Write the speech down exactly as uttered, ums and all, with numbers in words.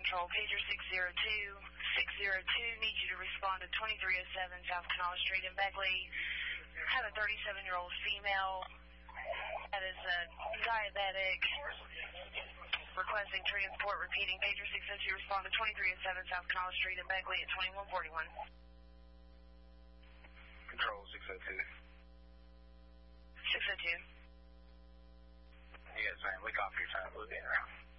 Control, pager six zero two. six zero two needs you to respond to twenty-three oh seven South Canal Street in Beckley. Have a thirty-seven-year-old female that is uh, diabetic, requesting transport, repeating pager six oh two, respond to twenty-three oh seven South Canal Street in Beckley at twenty-one forty-one. Control six oh two. six oh two. Yes, ma'am. We copy your time. We'll be around.